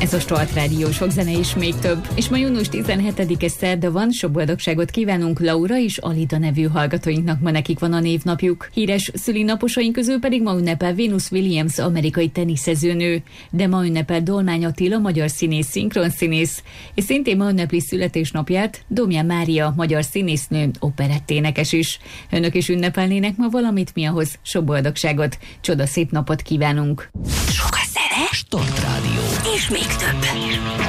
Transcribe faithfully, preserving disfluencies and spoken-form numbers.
Ez a Start Rádió, sok zene és még több. És ma június tizenhetedike szerda van, sok boldogságot kívánunk Laura és Alida nevű hallgatóinknak, ma nekik van a névnapjuk. Híres szülinaposaink közül pedig ma ünnepel Venus Williams, amerikai teniszezőnő, de ma ünnepel Dolmány Attila, magyar színész, szinkronszínész, és szintén ma ünnepli születésnapját Domján Mária, magyar színésznő, operetténekes is. Önök is ünnepelnének ma valamit, mi ahhoz sok boldogságot, csoda szép napot kívánunk. Sok a zene, Start Rádió. és még több.